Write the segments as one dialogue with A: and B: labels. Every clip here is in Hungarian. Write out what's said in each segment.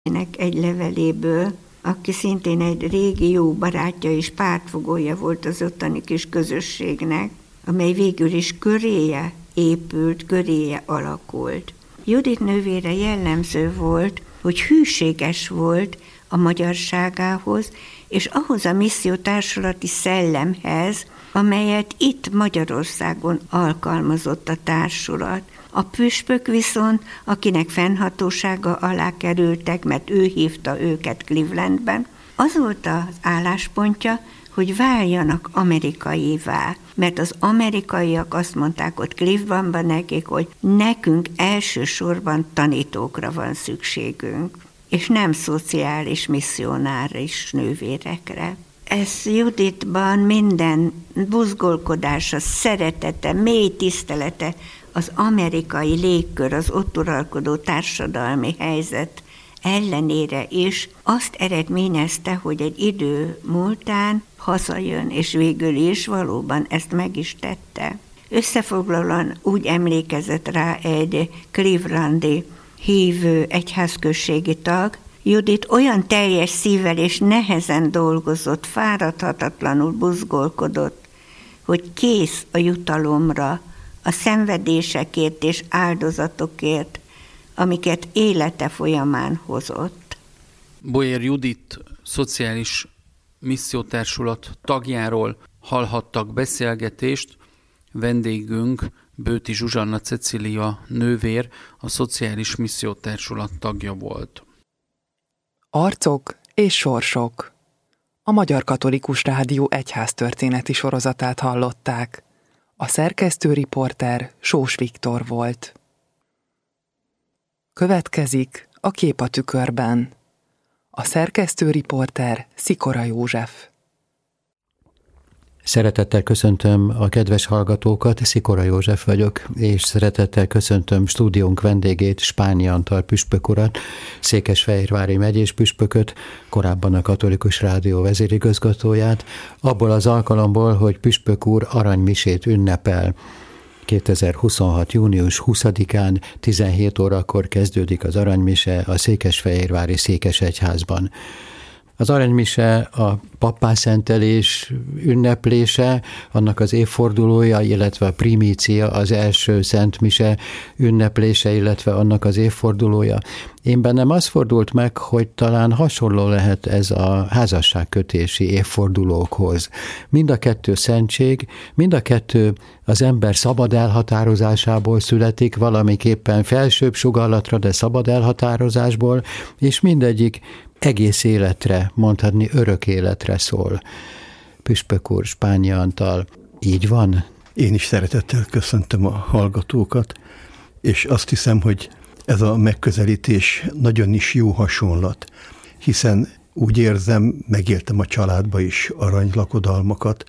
A: egy leveléből, aki szintén egy régi jó barátja és pártfogója volt az ottani kis közösségnek, amely végül is köréje épült, köréje alakult. Judit nővére jellemző volt, hogy hűséges volt a magyarságához, és ahhoz a missziótársulati szellemhez, amelyet itt Magyarországon alkalmazott a társulat. A püspök viszont, akinek fennhatósága alá kerültek, mert ő hívta őket Clevelandben, az volt az álláspontja, hogy váljanak amerikaivá, mert az amerikaiak azt mondták ott Clevelandban nekik, hogy nekünk elsősorban tanítókra van szükségünk, és nem szociális misszionáris nővérekre. Ez Juditban minden buzgolkodása, szeretete, mély tisztelete, az amerikai légkör, az ott uralkodó társadalmi helyzet ellenére is azt eredményezte, hogy egy idő múltán hazajön, és végül is valóban ezt meg is tette. Összefoglalóan úgy emlékezett rá egy clevelandi hívő egyházközségi tag, Judit olyan teljes szívvel és nehezen dolgozott, fáradhatatlanul buzgolkodott, hogy kész a jutalomra, a szenvedésekért és áldozatokért, amiket élete folyamán hozott.
B: Bolyár Judit szociális missziótársulat tagjáról hallhattak beszélgetést. Vendégünk Bőti Zsuzsanna Cecília nővér, a szociális missziótársulat tagja volt.
C: Arcok és sorsok. A Magyar Katolikus Rádió egyháztörténeti sorozatát hallották. A szerkesztő riporter Sós Viktor volt. Következik a Kép a tükörben. A szerkesztő riporter Szikora József.
D: Szeretettel köszöntöm a kedves hallgatókat, Szikora József vagyok, és szeretettel köszöntöm stúdiónk vendégét, Spányi Antal püspök urat, Székesfehérvári megyés püspököt, korábban a Katolikus Rádió vezérigazgatóját, abból az alkalomból, hogy püspök úr aranymisét ünnepel. 2026. június 20-án 17 órakor kezdődik az aranymise a Székesfehérvári Székesegyházban. Az aranymise a pappászentelés ünneplése, annak az évfordulója, illetve a primícia, az első szentmise ünneplése, illetve annak az évfordulója. Én bennem az fordult meg, hogy talán hasonló lehet ez a házasságkötési évfordulókhoz. Mind a kettő szentség, mind a kettő az ember szabad elhatározásából születik, valamiképpen felsőbb sugallatra, de szabad elhatározásból, és mindegyik egész életre, mondhatni örök életre szól. Püspök úr, Spányi Antal, így van?
E: Én is szeretettel köszöntöm a hallgatókat, és azt hiszem, hogy ez a megközelítés nagyon is jó hasonlat, hiszen úgy érzem, megéltem a családba is aranylakodalmakat.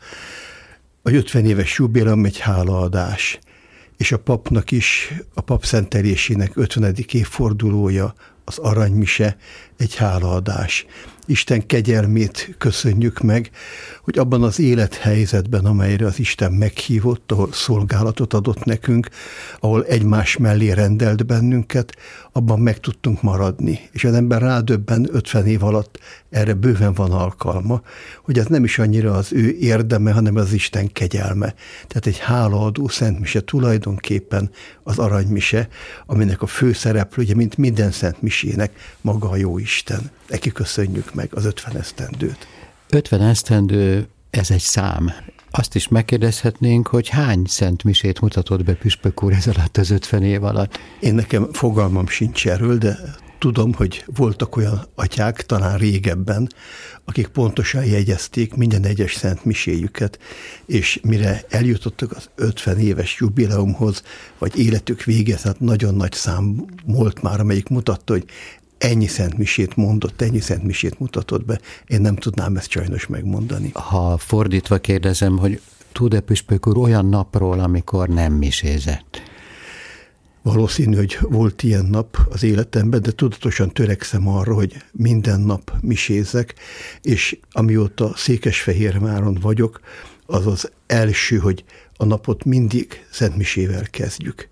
E: A 50 éves jubileum egy hálaadás, és a papnak is, a pap szentelésének 50. évfordulója, az aranymise egy hálaadás. Isten kegyelmét köszönjük meg, hogy abban az élethelyzetben, amelyre az Isten meghívott, ahol szolgálatot adott nekünk, ahol egymás mellé rendelt bennünket, abban meg tudtunk maradni. És az ember rádöbben 50 év alatt, erre bőven van alkalma, hogy ez nem is annyira az ő érdeme, hanem az Isten kegyelme. Tehát egy hálaadó szentmise tulajdonképpen az aranymise, aminek a főszereplője, mint minden szentmisének, maga a Jóisten. Neki köszönjük meg az 50 esztendőt.
D: 50 esztendő, ez egy szám. Azt is megkérdezhetnénk, hogy hány szentmisét mutatott be püspök úr ez alatt az 50 év alatt?
E: Én nekem fogalmam sincs erről, de tudom, hogy voltak olyan atyák, talán régebben, akik pontosan jegyezték minden egyes szentmiséjüket, és mire eljutottak az 50 éves jubileumhoz, vagy életük vége, tehát nagyon nagy szám volt már, amelyik mutatta, hogy ennyi szentmisét mondott, ennyi szentmisét mutatott be. Én nem tudnám ezt sajnos megmondani.
D: Ha fordítva kérdezem, hogy tud-e püspök úr olyan napról, amikor nem misézett?
E: Valószínű, hogy volt ilyen nap az életemben, de tudatosan törekszem arra, hogy minden nap misézzek, és amióta Székesfehérváron vagyok, az az első, hogy a napot mindig szentmisével kezdjük.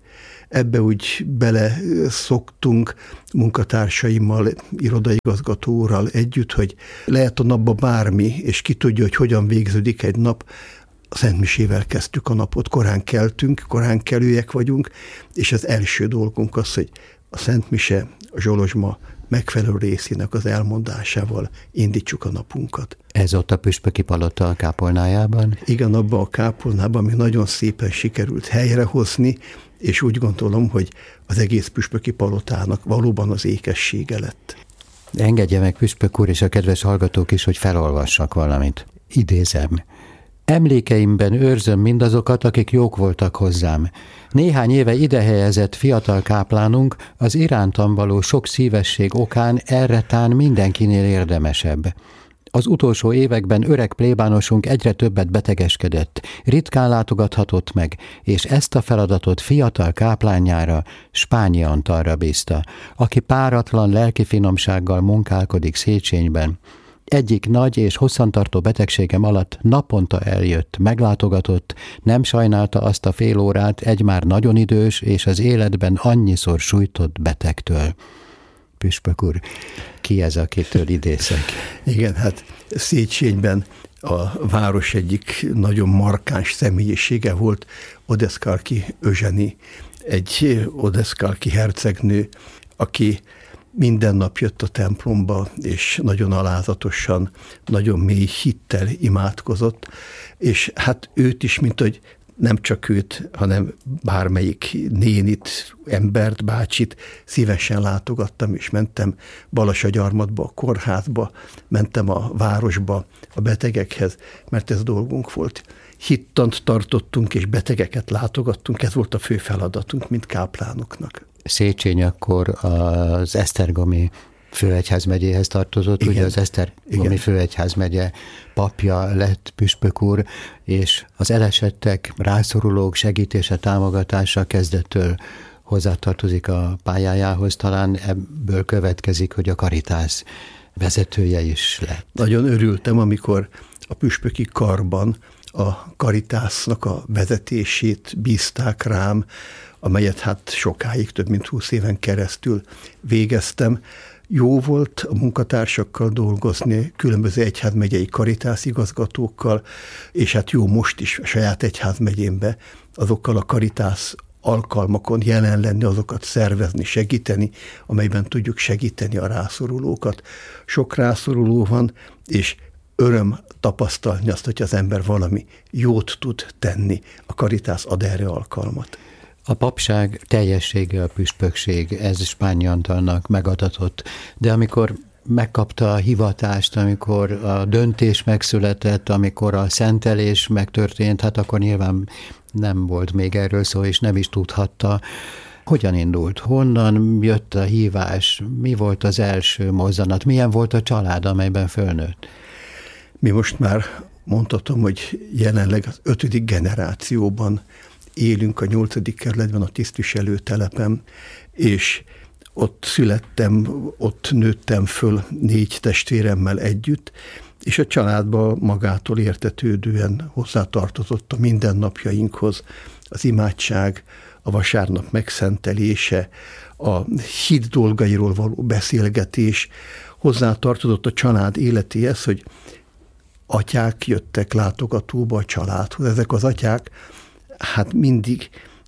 E: ebbe úgy bele szoktunk munkatársaimmal, irodaigazgatóral együtt, hogy lehet a napba bármi, és ki tudja, hogy hogyan végződik egy nap. A szentmisével kezdtük a napot, korán keltünk, korán kelőek vagyunk, és az első dolgunk az, hogy a szentmise, a zsolozsma megfelelő részének az elmondásával indítsuk a napunkat.
D: Ez ott a püspöki palota a kápolnájában?
E: Igen, abban a kápolnában, ami nagyon szépen sikerült helyrehozni, és úgy gondolom, hogy az egész püspöki palotának valóban az ékessége lett.
D: Engedje meg, püspök úr, és a kedves hallgatók is, hogy felolvassak valamit. Idézem. Emlékeimben őrzöm mindazokat, akik jók voltak hozzám. Néhány éve idehelyezett fiatal káplánunk az irántam való sok szívesség okán erre tán mindenkinél érdemesebb. Az utolsó években öreg plébánosunk egyre többet betegeskedett, ritkán látogathatott meg, és ezt a feladatot fiatal káplányára, Spányi Antalra bízta, aki páratlan lelki finomsággal munkálkodik Széchenyben. Egyik nagy és hosszantartó betegségem alatt naponta eljött, meglátogatott, nem sajnálta azt a fél órát egy már nagyon idős és az életben annyiszor sújtott betegtől. Püspök úr, ki ez, akitől idézek?
E: Igen, hát Széchenyben a város egyik nagyon markáns személyisége volt Odeszkalki Eugenie, egy odeszkalki hercegnő, aki minden nap jött a templomba, és nagyon alázatosan, nagyon mély hittel imádkozott, és hát őt is, mint hogy nem csak őt, hanem bármelyik nénit, embert, bácsit szívesen látogattam, és mentem Balasagyarmatba, a kórházba, mentem a városba, a betegekhez, mert ez dolgunk volt. Hittant tartottunk, és betegeket látogattunk, ez volt a fő feladatunk, mint káplánoknak.
D: Széchenyi akkor az Esztergomi főegyházmegyéhez tartozott, igen, ugye az Esztergomi főegyházmegye papja lett püspök úr, és az elesettek, rászorulók segítése, támogatása kezdettől hozzátartozik a pályájához, talán ebből következik, hogy a Caritas vezetője is lett.
E: Nagyon örültem, amikor a püspöki karban a Caritasnak a vezetését bízták rám, amelyet hát sokáig, több mint 20 éven keresztül végeztem. Jó volt a munkatársakkal dolgozni, különböző egyházmegyei Caritas igazgatókkal, és hát jó most is a saját egyházmegyémbe azokkal a Caritas alkalmakon jelen lenni, azokat szervezni, segíteni, amelyben tudjuk segíteni a rászorulókat. Sok rászoruló van, és öröm tapasztalni azt, hogy az ember valami jót tud tenni. A Caritas ad erre alkalmat.
D: A papság teljessége a püspökség, ez Spányi Antalnak megadatott, de amikor megkapta a hivatást, amikor a döntés megszületett, amikor a szentelés megtörtént, hát akkor nyilván nem volt még erről szó, és nem is tudhatta. Hogyan indult? Honnan jött a hívás? Mi volt az első mozzanat? Milyen volt a család, amelyben fölnőtt?
E: Mi most már mondhatom, hogy jelenleg az 5. generációban élünk a 8. kerületben, a tisztviselőtelepen, és ott születtem, ott nőttem föl 4 testvéremmel együtt, és a családba magától értetődően hozzátartozott a mindennapjainkhoz az imádság, a vasárnap megszentelése, a hit dolgairól való beszélgetés, hozzátartozott a család életéhez, hogy atyák jöttek látogatóba a családhoz. Ezek az atyák hát mindig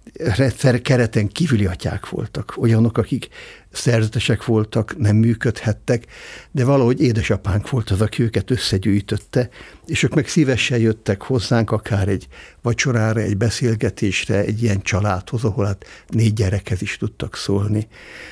E: kereten kívüli atyák voltak, olyanok, akik szerzetesek voltak, nem működhettek, de valahogy édesapánk volt az, aki őket összegyűjtötte, és ők meg szívesen jöttek hozzánk, akár egy vacsorára, egy beszélgetésre, egy ilyen családhoz, ahol hát 4 gyerekhez is tudtak szólni.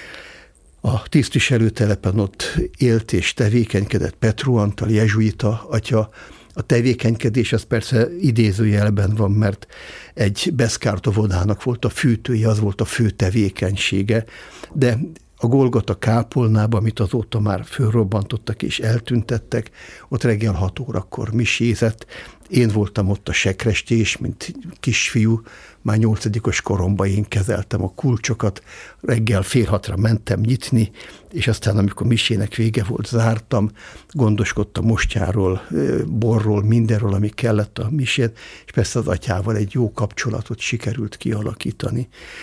E: A tisztviselőtelepen ott élt és tevékenykedett Petru Antal, jezsuita atya. A tevékenykedés az persze idézőjelben van, mert egy beszkártovodának volt a fűtője, az volt a fő tevékenysége, de a Golgota kápolnába, amit azóta már fölrobbantottak és eltüntettek, ott reggel 6 órakor misézett. Én voltam ott a sekrestés, mint kisfiú, már 8. koromban én kezeltem a kulcsokat, reggel 5:30 mentem nyitni, és aztán amikor misének vége volt, zártam, gondoskodtam mostyáról, borról, mindenről, ami kellett a misét, és persze az atyával egy jó kapcsolatot sikerült kialakítani.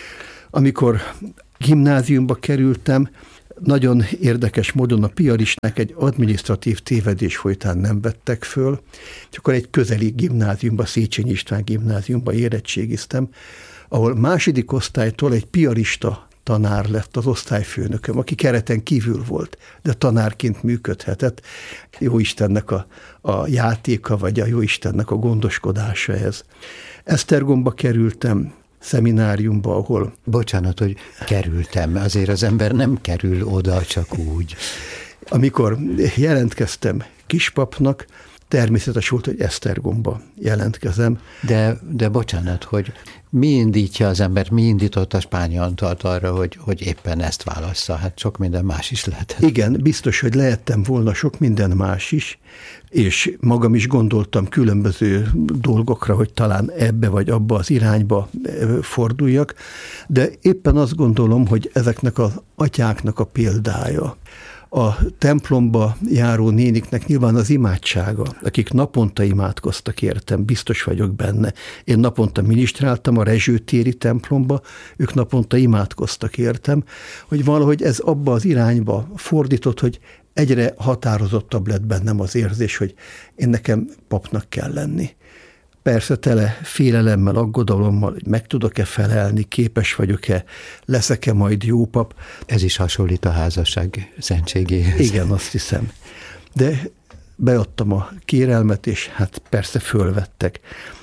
E: Amikor gimnáziumba kerültem, nagyon érdekes módon a piaristák egy adminisztratív tévedés folytán nem vettek föl, és akkor egy közeli gimnáziumba, Széchenyi István gimnáziumba érettségiztem, ahol második osztálytól egy piarista tanár lett az osztályfőnököm, aki kereten kívül volt, de tanárként működhetett. Jó Istennek a játéka, vagy a jó Istennek a gondoskodása ez. Esztergomba kerültem, szemináriumba, ahol...
D: Bocsánat, hogy kerültem, azért az ember nem kerül oda csak úgy.
E: Amikor jelentkeztem kispapnak, természetes volt, hogy Esztergomba jelentkezem.
D: De bocsánat, hogy mi indítja az ember, mi indította Spányi Antalt arra, hogy éppen ezt válassza? Hát sok minden más is lehet.
E: Igen, biztos, hogy lehettem volna sok minden más is, és magam is gondoltam különböző dolgokra, hogy talán ebbe vagy abba az irányba forduljak, de éppen azt gondolom, hogy ezeknek az atyáknak a példája, a templomba járó néniknek nyilván az imádsága, akik naponta imádkoztak értem, biztos vagyok benne. Én naponta minisztráltam a Rezsőtéri templomba, ők naponta imádkoztak értem, hogy valahogy ez abba az irányba fordított, hogy egyre határozottabb lett bennem az érzés, hogy én nekem papnak kell lenni. Persze tele félelemmel, aggodalommal, hogy meg tudok-e felelni, képes vagyok-e, leszek-e majd jó pap.
D: Ez is hasonlít a házasság szentségéhez.
E: Igen, azt hiszem. De beadtam a kérelmet, és hát persze fölvettek.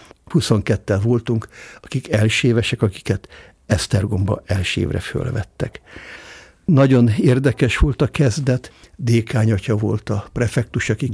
E: 22-tel voltunk, akik elsévesek, akiket Esztergomba elsévre fölvettek. Nagyon érdekes volt a kezdet, Dékány atya volt a prefektus, aki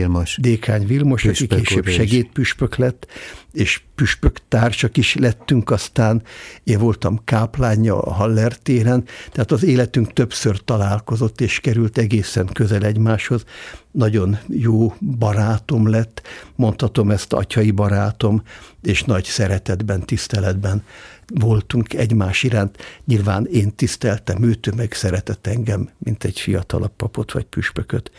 E: Dékány Vilmos, aki később segédpüspök lett, és püspök társak is lettünk aztán. Én voltam káplánja a Haller téren, tehát az életünk többször találkozott, és került egészen közel egymáshoz. Nagyon jó barátom lett, mondhatom ezt atyai barátom, és nagy szeretetben, tiszteletben voltunk egymás iránt. Nyilván én tiszteltem őt, ő meg szeretett engem, mint egy fiatalabb papot vagy püspököt.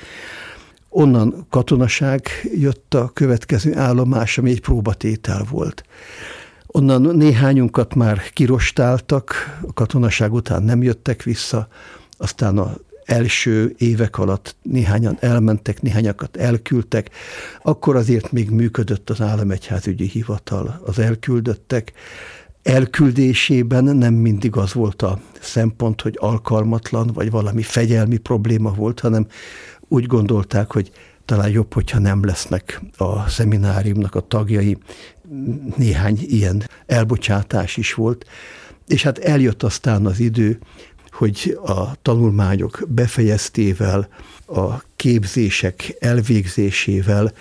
E: Onnan katonaság jött a következő állomás, ami egy próbatétel volt. Onnan néhányunkat már kirostáltak, a katonaság után nem jöttek vissza, aztán az első évek alatt néhányan elmentek, néhányakat elküldtek, akkor azért még működött az államegyházügyi hivatal, az elküldöttek. Elküldésében nem mindig az volt a szempont, hogy alkalmatlan, vagy valami fegyelmi probléma volt, hanem úgy gondolták, hogy talán jobb, hogyha nem lesznek a szemináriumnak a tagjai. Néhány ilyen elbocsátás is volt. És hát eljött aztán az idő, hogy a tanulmányok befejeztével, a képzések elvégzésével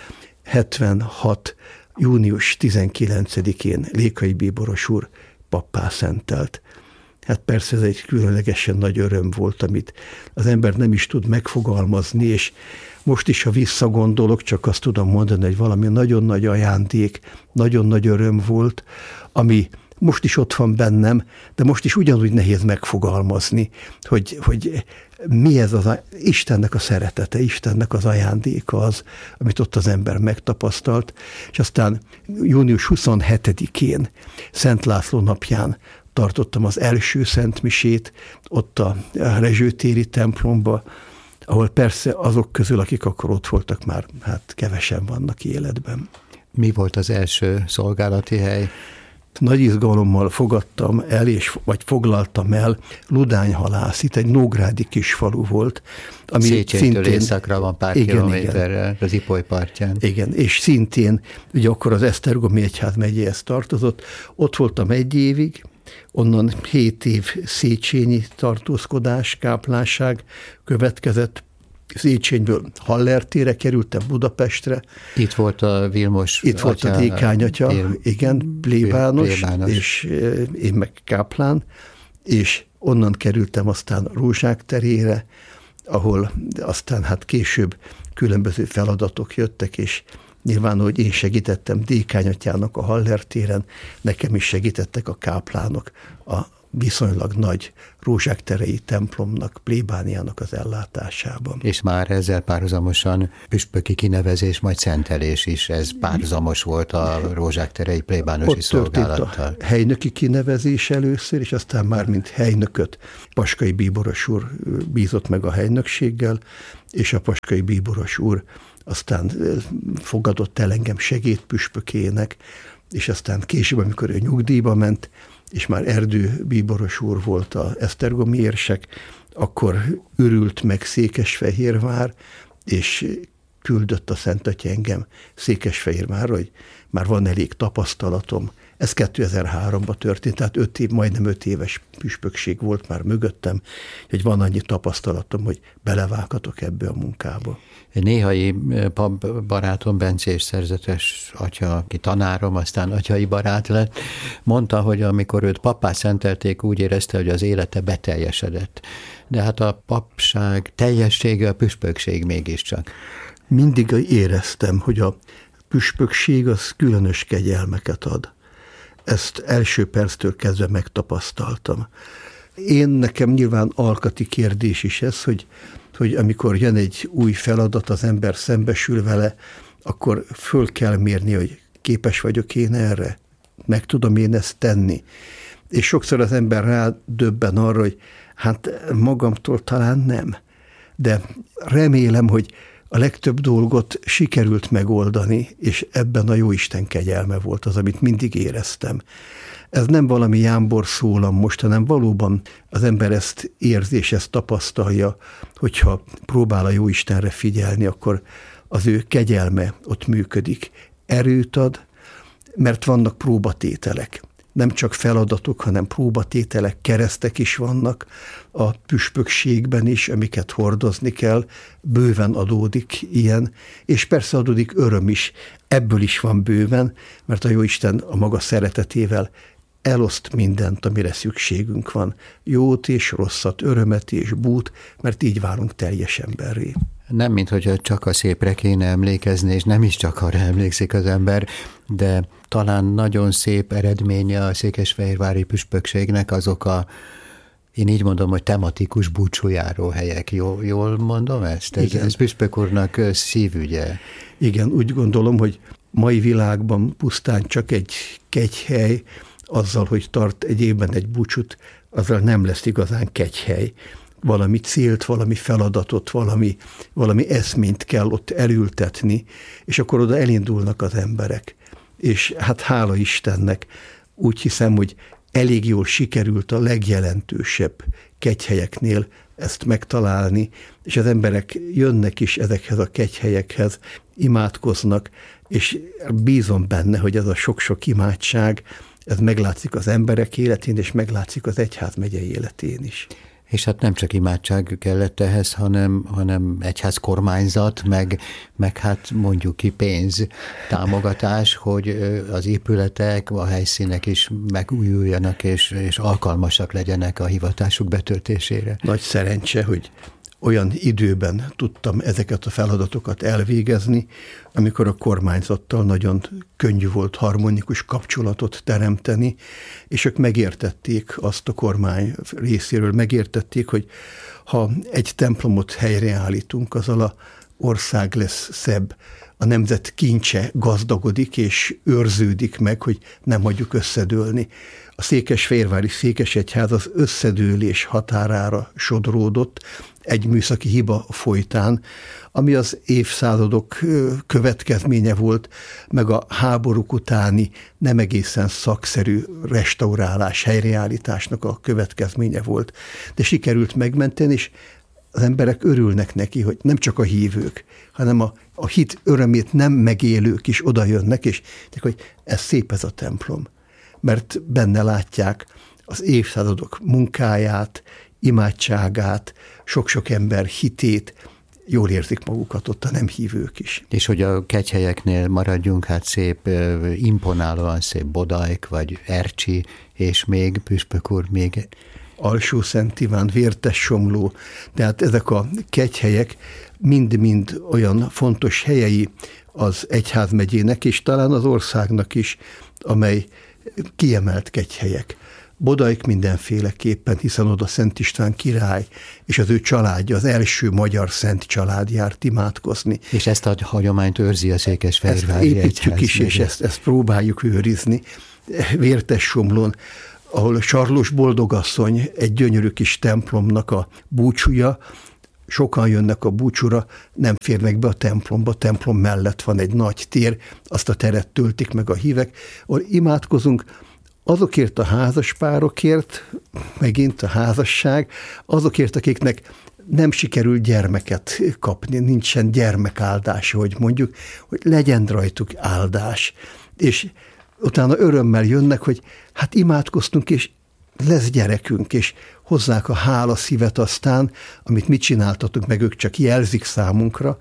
E: 76. június 19-én Lékai Bíboros úr pappá szentelt. Hát persze ez egy különlegesen nagy öröm volt, amit az ember nem is tud megfogalmazni, és most is, ha visszagondolok, csak azt tudom mondani, hogy valami nagyon nagy ajándék, nagyon nagy öröm volt, ami most is ott van bennem, de most is ugyanúgy nehéz megfogalmazni, hogy mi ez Istennek a szeretete, Istennek az ajándéka az, amit ott az ember megtapasztalt, és aztán június 27-én, Szent László napján tartottam az első szentmisét ott a Rezsőtéri templomba, ahol persze azok közül, akik akkor ott voltak, már hát kevesen vannak életben.
D: Mi volt az első szolgálati hely?
E: Nagy izgalommal fogadtam el, vagy foglaltam el Ludányhalász, itt egy nógrádi kisfalu volt.
D: Ami Széchenytől északra van pár kilométerrel, az Ipoly partján.
E: Igen, és szintén, ugye akkor az Esztergomi Egyház megyéhez tartozott. Ott voltam 1 évig, onnan 7 év széchenyi tartózkodás, káplánság következett. Széchenyből Haller térre kerültem Budapestre.
D: Itt volt a Vilmos
E: Itt volt a Dékány atya, igen, plébános, és én meg káplán, és onnan kerültem aztán Rózsák terére, ahol aztán hát később különböző feladatok jöttek, és nyilván, hogy én segítettem Dékány atyának a Haller téren, nekem is segítettek a káplánok a viszonylag nagy rózsákterei templomnak, plébániának az ellátásában.
D: És már ezzel párhuzamosan püspöki kinevezés, majd szentelés is, ez párhuzamos volt a rózsákterei plébánosi szolgálattal.
E: Ott történt a helynöki kinevezés először, és aztán már mint helynököt Paskai bíboros úr bízott meg a helynökséggel, és a Paskai bíboros úr aztán fogadott el engem segédpüspökének, és aztán később, amikor ő nyugdíjba ment, és már Erdő bíboros úr volt az esztergomi érsek, akkor örült meg Székesfehérvár, és küldött a Szent Atya engem Székesfehérvárra, hogy már van elég tapasztalatom. Ez 2003-ban történt, tehát majdnem 5 éves püspökség volt már mögöttem, hogy van annyi tapasztalatom, hogy belevághatok ebbe a munkába.
D: Néhai pap barátom, bencés szerzetes atya, aki tanárom, aztán atyai barát lett, mondta, hogy amikor őt pappá szentelték, úgy érezte, hogy az élete beteljesedett. De hát a papság teljessége a püspökség mégiscsak.
E: Mindig éreztem, hogy a püspökség az különös kegyelmeket ad. Ezt első perctől kezdve megtapasztaltam. Nekem nyilván alkati kérdés is ez, hogy amikor jön egy új feladat, az ember szembesül vele, akkor föl kell mérni, hogy képes vagyok én erre, meg tudom én ezt tenni. És sokszor az ember rádöbben arra, hogy hát magamtól talán nem, de remélem, hogy a legtöbb dolgot sikerült megoldani, és ebben a Jóisten kegyelme volt az, amit mindig éreztem. Ez nem valami jámbor szólam most, hanem valóban az ember ezt érzi, és ezt tapasztalja, hogyha próbál a Jóistenre figyelni, akkor az ő kegyelme ott működik. Erőt ad, mert vannak próbatételek. Nem csak feladatok, hanem próbatételek, keresztek is vannak a püspökségben is, amiket hordozni kell, bőven adódik ilyen, és persze adódik öröm is, ebből is van bőven, mert a Jóisten a maga szeretetével eloszt mindent, amire szükségünk van. Jót és rosszat, örömet és bút, mert így válunk teljes emberré.
D: Nem, minthogyha csak a szépre kéne emlékezni, és nem is csak arra emlékszik az ember, de talán nagyon szép eredménye a székesfehérvári püspökségnek azok én így mondom, hogy tematikus búcsújáró helyek. Jól mondom ezt? Ez püspök úrnak szívügye.
E: Igen, úgy gondolom, hogy mai világban pusztán csak egy kegyhely, azzal, hogy tart egy évben egy búcsút, azzal nem lesz igazán kegyhely. Valami célt, valami feladatot, valami eszményt kell ott elültetni, és akkor oda elindulnak az emberek. És hát hála Istennek, úgy hiszem, hogy elég jól sikerült a legjelentősebb kegyhelyeknél ezt megtalálni, és az emberek jönnek is ezekhez a kegyhelyekhez, imádkoznak, és bízom benne, hogy ez a sok-sok imádság, ez meglátszik az emberek életén, és meglátszik az egyházmegye életén is.
D: És hát nem csak imádság kellett ehhez, hanem egyház kormányzat, meg hát mondjuk ki pénz, támogatás, hogy az épületek, a helyszínek is megújuljanak, és alkalmasak legyenek a hivatásuk betöltésére.
E: Nagy szerencse, hogy olyan időben tudtam ezeket a feladatokat elvégezni, amikor a kormányzattal nagyon könnyű volt harmonikus kapcsolatot teremteni, és ők megértették azt a kormány részéről, megértették, hogy ha egy templomot helyreállítunk, azzal az ország lesz szebb, a nemzet kincse gazdagodik és őrződik meg, hogy nem hagyjuk összedőlni. A székesfehérvári székesegyház az összedőlés határára sodródott egy műszaki hiba folytán, ami az évszázadok következménye volt, meg a háborúk utáni nem egészen szakszerű restaurálás, helyreállításnak a következménye volt. De sikerült megmenteni, és az emberek örülnek neki, hogy nem csak a hívők, hanem a hit örömét nem megélők is oda jönnek, és hogy ez szép ez a templom. Mert benne látják az évszázadok munkáját, imádságát, sok-sok ember hitét, jól érzik magukat ott a nem hívők is.
D: És hogy a kegyhelyeknél maradjunk, hát szép, imponálóan szép Bodajk, vagy Ercsi, és még püspök úr, még
E: Alsó-Szent Iván, Vértessomló, tehát ezek a kegyhelyek mind-mind olyan fontos helyei az egyházmegyének, és talán az országnak is, amely kiemelt kegyhelyek. Bodajk mindenféleképpen, hiszen oda Szent István király és az ő családja, az első magyar szent család járt imádkozni.
D: És ezt a hagyományt őrzi a Székesfehérvári Egyház.
E: Építjük is, és ezt próbáljuk őrizni. Vértessomlón, ahol Sarlós boldogasszony egy gyönyörű kis templomnak a búcsúja, sokan jönnek a búcsúra, nem férnek be a templomba, a templom mellett van egy nagy tér, azt a teret töltik meg a hívek, ahol imádkozunk azokért a házaspárokért, megint a házasság, azokért, akiknek nem sikerül gyermeket kapni, nincsen gyermekáldása, hogy mondjuk, hogy legyen rajtuk áldás. És utána örömmel jönnek, hogy hát imádkoztunk, és lesz gyerekünk, és hozzák a hálaszívet aztán, amit mi csináltatunk, meg ők csak jelzik számunkra,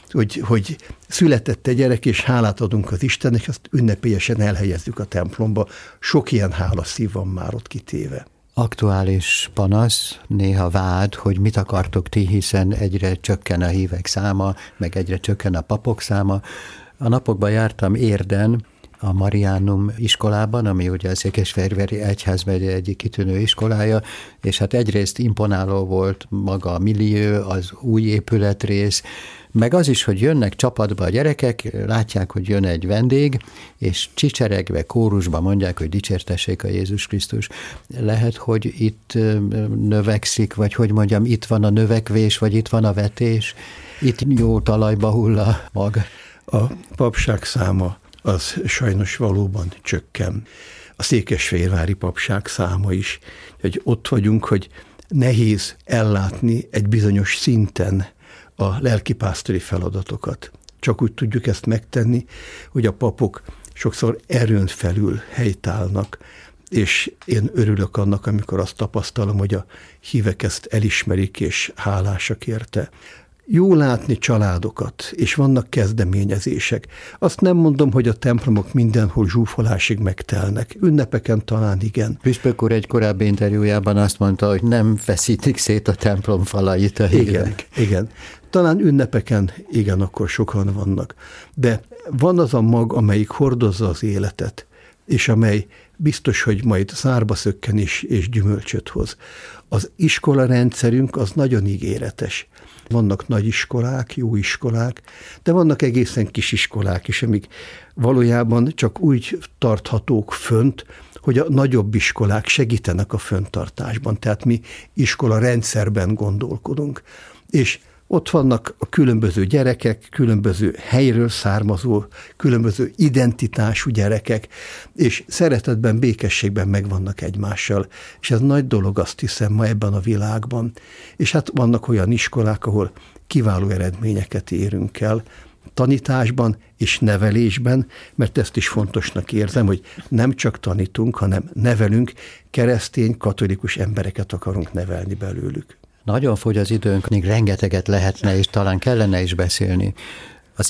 E: hogy született egy gyerek, és hálát adunk az Istennek, és azt ünnepélyesen elhelyezzük a templomba. Sok ilyen hálaszív van már ott kitéve.
D: Aktuális panasz, néha vád, hogy mit akartok ti, hiszen egyre csökken a hívek száma, meg egyre csökken a papok száma. A napokban jártam Érden, a Mariánum iskolában, ami ugye a Székesfehérvári Egyházmegye egyik kitűnő iskolája, és hát egyrészt imponáló volt maga a millió, az új épületrész, meg az is, hogy jönnek csapatba a gyerekek, látják, hogy jön egy vendég, és csicseregve, kórusba mondják, hogy dicsértessék a Jézus Krisztus. Lehet, hogy itt növekszik, vagy hogy mondjam, itt van a növekvés, vagy itt van a vetés, itt jó talajba hull a mag.
E: A papság száma az sajnos valóban csökken. A székesfehérvári papság száma is, hogy ott vagyunk, hogy nehéz ellátni egy bizonyos szinten a lelkipásztori feladatokat. Csak úgy tudjuk ezt megtenni, hogy a papok sokszor erőn felül helytállnak, és én örülök annak, amikor azt tapasztalom, hogy a hívek ezt elismerik, és hálásak érte. Jó látni családokat, és vannak kezdeményezések. Azt nem mondom, hogy a templomok mindenhol zsúfolásig megtelnek. Ünnepeken talán igen.
D: Püspök úr egy korábbi interjújában azt mondta, hogy nem feszítik szét a templom falait a hívek.
E: Igen. Talán ünnepeken igen, akkor sokan vannak. De van az a mag, amelyik hordozza az életet, és amely biztos, hogy majd szárba szökken és gyümölcsöt hoz. Az iskola rendszerünk az nagyon ígéretes. Vannak nagy iskolák, jó iskolák, de vannak egészen kis iskolák is, amik valójában csak úgy tarthatók fönt, hogy a nagyobb iskolák segítenek a fönntartásban. Tehát mi iskola rendszerben gondolkodunk. És ott vannak a különböző gyerekek, különböző helyről származó, különböző identitású gyerekek, és szeretetben, békességben megvannak egymással. És ez nagy dolog, azt hiszem, ma ebben a világban. És hát vannak olyan iskolák, ahol kiváló eredményeket érünk el, tanításban és nevelésben, mert ezt is fontosnak érzem, hogy nem csak tanítunk, hanem nevelünk, keresztény, katolikus embereket akarunk nevelni belőlük.
D: Nagyon fogy az időnk, még rengeteget lehetne, és talán kellene is beszélni. Az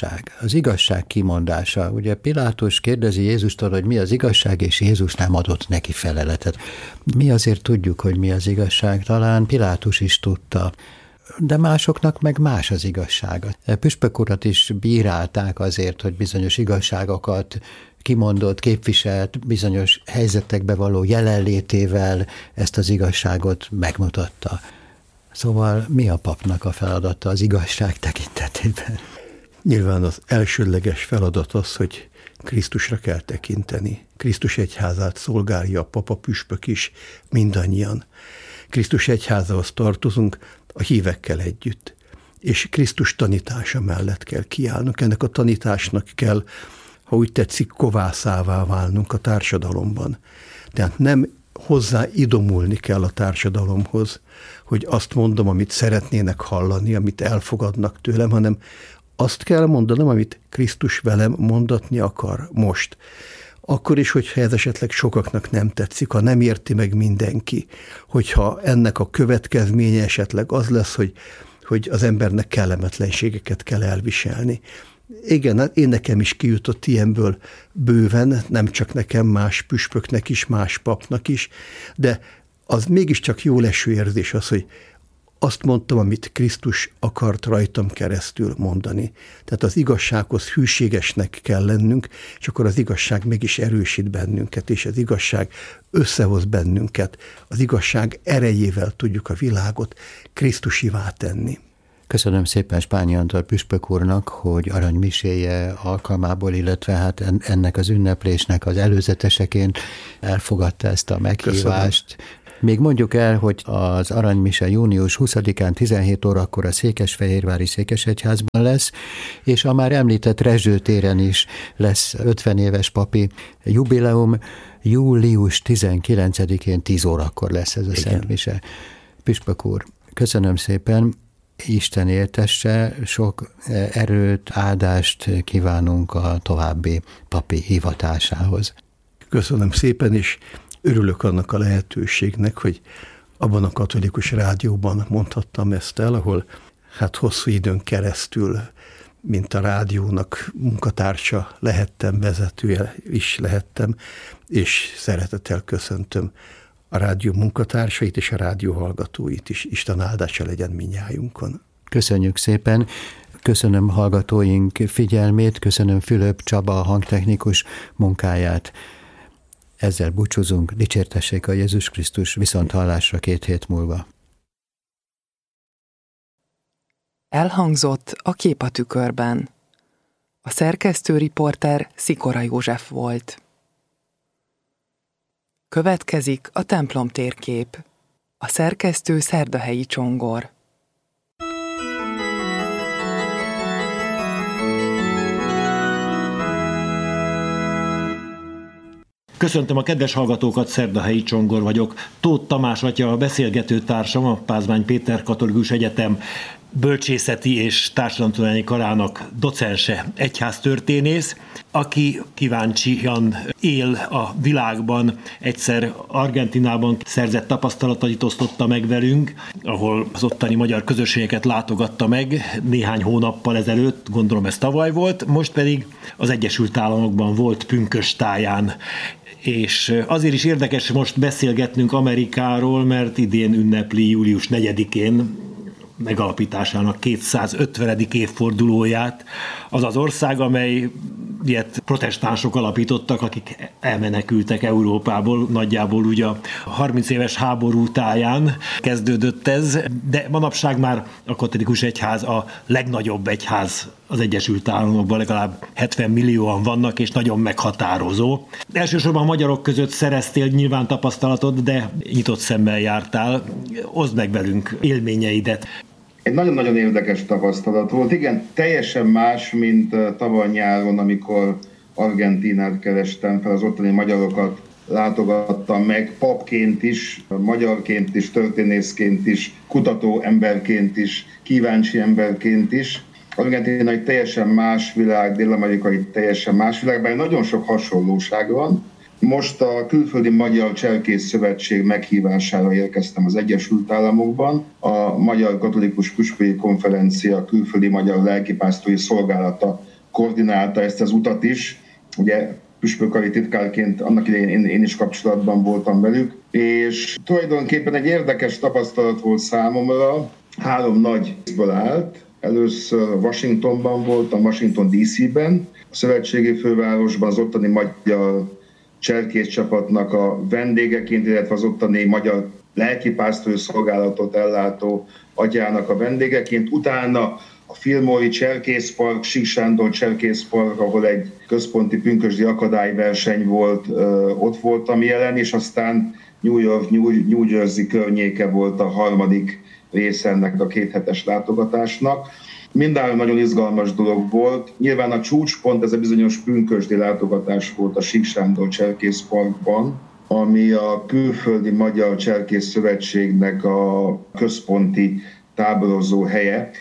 D: igazság kimondása. Ugye Pilátus kérdezi Jézustól, hogy mi az igazság, és Jézus nem adott neki feleletet. Mi azért tudjuk, hogy mi az igazság, talán Pilátus is tudta, de másoknak meg más az igazsága. Püspök urat is bírálták azért, hogy bizonyos igazságokat kimondott, képviselt, bizonyos helyzetekbe való jelenlétével ezt az igazságot megmutatta. Szóval mi a papnak a feladata az igazság tekintetében?
E: Nyilván az elsődleges feladat az, hogy Krisztusra kell tekinteni. Krisztus egyházát szolgálja a papa, püspök is, mindannyian. Krisztus egyházához tartozunk a hívekkel együtt, és Krisztus tanítása mellett kell kiállnunk. Ennek a tanításnak kell, ha úgy tetszik, kovászává válnunk a társadalomban. Tehát nem hozzá idomulni kell a társadalomhoz, hogy azt mondom, amit szeretnének hallani, amit elfogadnak tőlem, hanem azt kell mondanom, amit Krisztus velem mondatni akar most. Akkor is, hogyha ez esetleg sokaknak nem tetszik, ha nem érti meg mindenki, hogyha ennek a következménye esetleg az lesz, hogy az embernek kellemetlenségeket kell elviselni. Igen, én nekem is kijutott ilyenből bőven, nem csak nekem, más püspöknek is, más papnak is, de az mégiscsak jó leső érzés az, hogy azt mondtam, amit Krisztus akart rajtam keresztül mondani. Tehát az igazsághoz hűségesnek kell lennünk, és akkor az igazság meg is erősít bennünket, és az igazság összehoz bennünket. Az igazság erejével tudjuk a világot Krisztusivá tenni.
D: Köszönöm szépen Spányi Antal püspök úrnak, hogy aranymiséje alkalmából, illetve hát ennek az ünneplésnek az előzeteseként elfogadta ezt a meghívást. Köszönöm. Még mondjuk el, hogy az aranymise június 20-án 17 órakor a Székesfehérvári Székesegyházban lesz, és a már említett Rezső téren is lesz 50 éves papi jubileum. Július 19-én 10 órakor lesz ez a szentmise. Püspök úr, köszönöm szépen, Isten éltesse, sok erőt, áldást kívánunk a további papi hivatásához.
E: Köszönöm szépen, és örülök annak a lehetőségnek, hogy abban a katolikus rádióban mondhattam ezt el, ahol hát hosszú időn keresztül, mint a rádiónak munkatársa lehettem, vezetője is lehettem, és szeretettel köszöntöm a rádió munkatársait és a rádió hallgatóit is. Isten áldása legyen mindnyájunkon.
D: Köszönjük szépen. Köszönöm hallgatóink figyelmét, köszönöm Fülöp Csaba a hangtechnikus munkáját. Ezzel búcsúzunk, dicsértessék a Jézus Krisztus, viszont hallásra 2 hét múlva.
C: Elhangzott a Kép a tükörben. A szerkesztő riporter Szikora József volt. Következik a templom térkép. A szerkesztő Szerdahelyi Csongor.
F: Köszöntöm a kedves hallgatókat, Szerdahelyi Csongor vagyok. Tóth Tamás atya a beszélgető társam, a Pázmány Péter Katolikus Egyetem bölcsészeti és társadalomtudományi karának docense, egyháztörténész, aki kíváncsian él a világban. Egyszer Argentinában szerzett tapasztalatait osztotta meg velünk, ahol az ottani magyar közösségeket látogatta meg néhány hónappal ezelőtt, gondolom ez tavaly volt, most pedig az Egyesült Államokban volt pünkösdtáján. És azért is érdekes most beszélgetnünk Amerikáról, mert idén ünnepli július 4-én megalapításának 250. évfordulóját. Az az ország, amely ilyet protestánsok alapítottak, akik elmenekültek Európából, nagyjából ugye a 30 éves háború táján kezdődött ez, de manapság már a katolikus egyház a legnagyobb egyház az Egyesült Államokban, legalább 70 millióan vannak, és nagyon meghatározó. Elsősorban a magyarok között szereztél nyilván tapasztalatot, de nyitott szemmel jártál. Oszd meg velünk élményeidet.
G: Egy nagyon-nagyon érdekes tapasztalat volt. Igen, teljesen más, mint tavaly nyáron, amikor Argentínát kerestem fel, az ottani magyarokat látogattam meg, papként is, magyarként is, történészként is, kutató emberként is, kíváncsi emberként is. Argentína egy teljesen más világ, Dél-Amerika egy teljesen más világ, bár nagyon sok hasonlóság van. Most a Külföldi Magyar Cserkész Szövetség meghívására érkeztem az Egyesült Államokban. A Magyar Katolikus Püspöki Konferencia Külföldi Magyar Lelkipásztori Szolgálata koordinálta ezt az utat is. Ugye püspökari titkárként annak idején én is kapcsolatban voltam velük, és tulajdonképpen egy érdekes tapasztalat volt számomra. 3 nagy részből állt. Először Washingtonban voltam, Washington DC-ben, a szövetségi fővárosban, az ottani magyar cserkész csapatnak a vendégeként, illetve az ottani magyar lelkipásztori szolgálatot ellátó atyának a vendégeként. Utána a Filmori Cserkészpark, Sík Sándor Cserkészpark, ahol egy központi pünkösdi akadályverseny volt, ott voltam jelen, és aztán New York, New Jersey környéke volt a harmadik része ennek a 2 hetes látogatásnak. Mindenben nagyon izgalmas dolog volt. Nyilván a csúcspont, ez a bizonyos pünkösdi látogatás volt a Sík Sándor Cserkészparkban, ami a Külföldi Magyar Cserkész Szövetségnek a központi táborozó helye.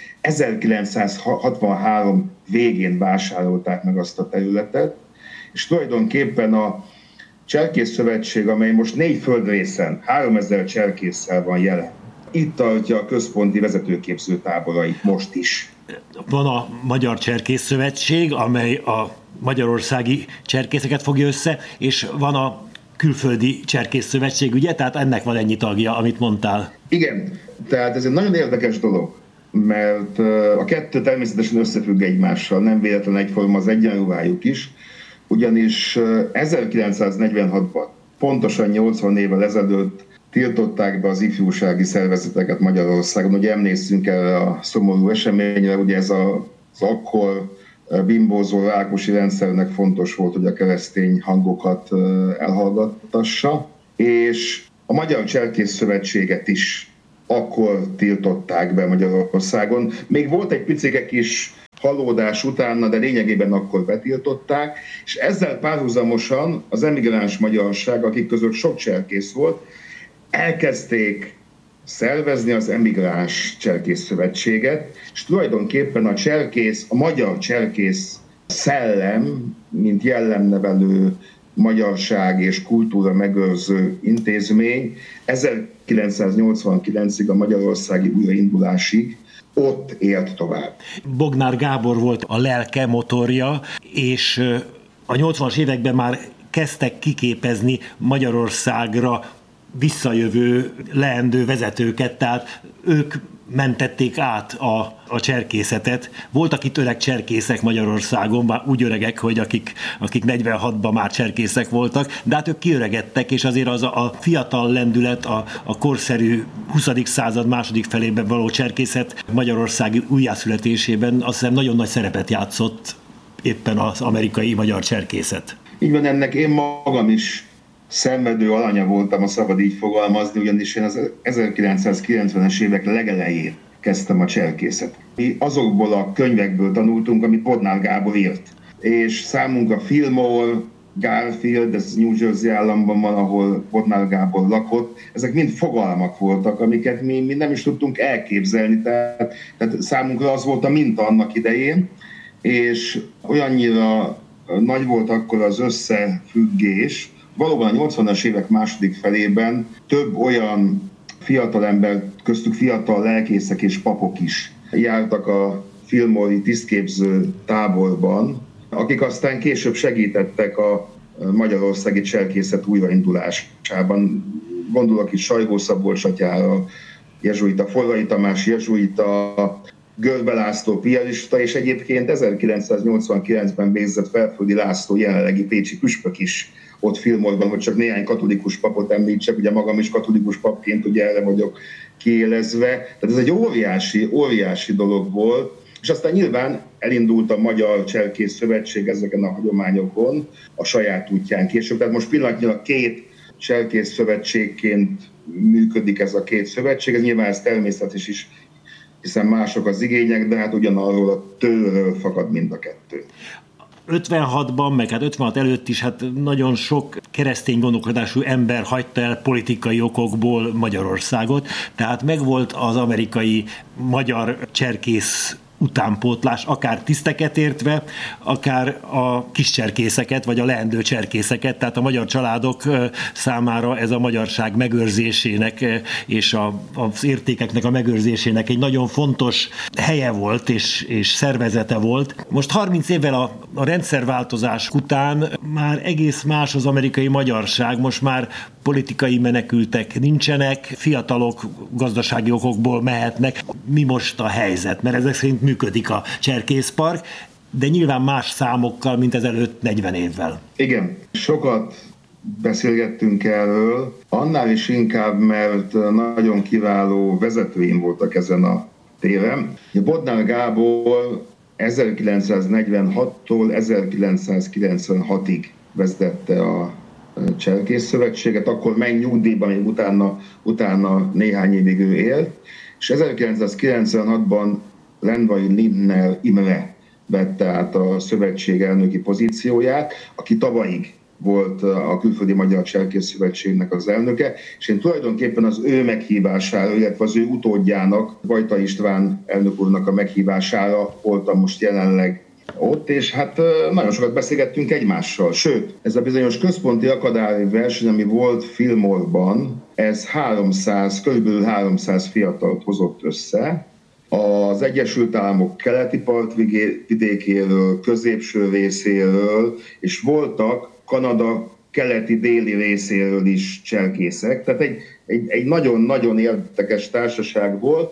G: 1963 végén vásárolták meg azt a területet, és tulajdonképpen a Cserkész Szövetség, amely most 4 földrészen 3000 cserkésszel van jelen, itt tartja a központi vezetőképző táborait most is.
F: Van a Magyar Cserkész Szövetség, amely a magyarországi cserkészeket fogja össze, és van a külföldi cserkészszövetség, ugye? Tehát ennek van ennyi tagja, amit mondtál.
G: Igen, tehát ez egy nagyon érdekes dolog, mert a kettő természetesen összefügg egymással, nem véletlen egyforma az egyenruhájuk is, ugyanis 1946-ban, pontosan 80 évvel ezelőtt tiltották be az ifjúsági szervezeteket Magyarországon. Ugye emlékszünk erre a szomorú eseményre, ugye ez az akkor bimbózó Rákosi rendszernek fontos volt, hogy a keresztény hangokat elhallgattassa, és a Magyar Cserkész Szövetséget is akkor tiltották be Magyarországon. Még volt egy picike kis halódás utána, de lényegében akkor betiltották, és ezzel párhuzamosan az emigráns magyarság, akik között sok cserkész volt, elkezdték szervezni az emigráns cserkész szövetséget, és tulajdonképpen a magyar cserkész szellem, mint jellemnevelő magyarság és kultúra megőrző intézmény 1989-ig, a magyarországi újraindulásig ott élt tovább.
F: Bognár Gábor volt a lelke, motorja, és a 80-as években már kezdtek kiképezni Magyarországra visszajövő leendő vezetőket, tehát ők mentették át a cserkészetet. Voltak itt öreg cserkészek Magyarországon, már úgy öregek, hogy akik 46-ban már cserkészek voltak, de hát ők kiöregedtek, és azért az a fiatal lendület, a korszerű 20. század második felében való cserkészet magyarországi újjászületésében azt hiszem nagyon nagy szerepet játszott éppen az amerikai magyar cserkészet.
G: Így van, ennek én magam is szenvedő alanya voltam, ha szabad így fogalmazni, ugyanis én az 1990-es évek legelején kezdtem a cserkészet. Mi azokból a könyvekből tanultunk, amit Bognár Gábor írt. És számunkra Fillmore, Garfield, ez New Jersey államban van, ahol Bognár Gábor lakott, ezek mind fogalmak voltak, amiket mi nem is tudtunk elképzelni, tehát számunkra az volt a minta annak idején, és olyannyira nagy volt akkor az összefüggés. Valóban a 80-as évek második felében több olyan fiatalember, köztük fiatal lelkészek és papok is jártak a Fillmore-i tisztképző táborban, akik aztán később segítettek a magyarországi cserkészet újraindulásában. Gondolok itt Sajgó Szabolcs atyára, jezsuita, Forrai Tamás jezsuita, Görbe László piarista, és egyébként 1989-ben végzett Felföldi László jelenlegi pécsi püspök is ott Fillmore-ban, hogy csak néhány katolikus papot említsek, ugye magam is katolikus papként ugye erre vagyok kiélezve. Tehát ez egy óriási dolog volt, és aztán nyilván elindult a Magyar Cserkész Szövetség ezeken a hagyományokon a saját útján később. Tehát most pillanatnyilag két cserkész szövetségként működik ez a két szövetség, ez nyilván ez természetes is, hiszen mások az igények, de hát ugyanarról a tőről fakad mind a kettő.
F: 56-ban, meg hát 56 előtt is hát nagyon sok keresztény gondolkodású ember hagyta el politikai okokból Magyarországot, tehát megvolt az amerikai magyar cserkész utánpótlás, akár tiszteket értve, akár a kis cserkészeket, vagy a leendő cserkészeket, tehát a magyar családok számára ez a magyarság megőrzésének és az értékeknek a megőrzésének egy nagyon fontos helye volt és szervezete volt. Most 30 évvel a rendszerváltozás után már egész más az amerikai magyarság, most már politikai menekültek nincsenek, fiatalok gazdasági okokból mehetnek. Mi most a helyzet? Mert ezek szerint működik a cserkészpark, de nyilván más számokkal, mint ezelőtt 40 évvel.
G: Igen, sokat beszélgettünk erről, annál is inkább, mert nagyon kiváló vezetőim voltak ezen a téren. Bognár Gábor 1946-tól 1996-ig vezette a Cserkész Szövetséget, akkor meg nyugdíjba, még utána néhány évig ő élt, és 1996-ban Lendvai Lindner Imre vette át a szövetség elnöki pozícióját, aki tavalyig volt a Külföldi Magyar Cserkész Szövetségnek az elnöke, és én tulajdonképpen az ő meghívására, illetve az ő utódjának, Vajta István elnök úrnak a meghívására voltam most jelenleg ott, és hát nagyon sokat beszélgettünk egymással. Sőt, ez a bizonyos központi akadályverseny, ami volt Fillmore-ban, ez körülbelül 300 fiatalt hozott össze, az Egyesült Államok keleti partvidékéről, középső részéről, és voltak Kanada keleti-déli részéről is cselkészek. Tehát egy nagyon-nagyon érdekes társaság volt,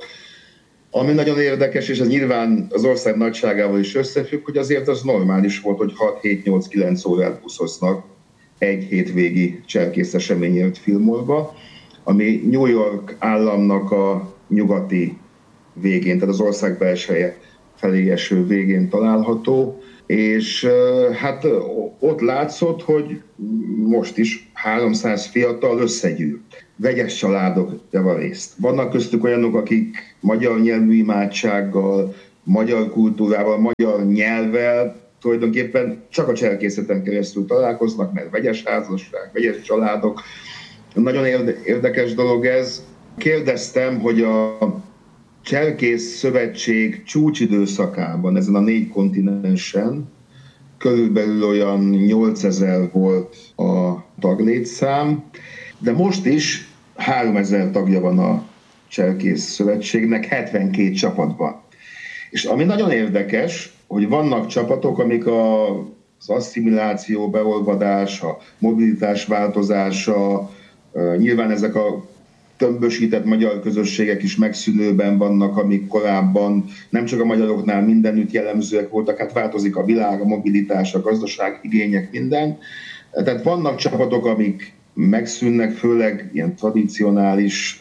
G: ami nagyon érdekes, és ez nyilván az ország nagyságával is összefügg, hogy azért az normális volt, hogy 6-7-8-9 órát buszoznak egy hétvégi cselkész eseményért Fillmore-ba, ami New York államnak a nyugati végén, tehát az ország belseje felé eső végén található, és hát ott látszott, hogy most is 300 fiatal összegyűlt. Vegyes családok javarészt. Vannak köztük olyanok, akik magyar nyelvű imádsággal, magyar kultúrával, magyar nyelvvel tulajdonképpen csak a cselkészeten keresztül találkoznak, mert vegyes házasság, vegyes családok. Nagyon érdekes dolog ez. Kérdeztem, hogy a Cselkész Szövetség csúcsidőszakában, ezen a 4 kontinensen körülbelül olyan 8000 volt a taglétszám, de most is 3000 tagja van a Cselkész Szövetségnek 72 csapatban. És ami nagyon érdekes, hogy vannak csapatok, amik az asszimiláció, beolvadás, a mobilitás változása, nyilván ezek a tömbösített magyar közösségek is megszülőben vannak, amik korábban nem csak a magyaroknál mindenütt jellemzőek voltak, hát változik a világ, a mobilitás, a gazdaság, igények, minden. Tehát vannak csapatok, amik megszűnnek, főleg ilyen tradicionális,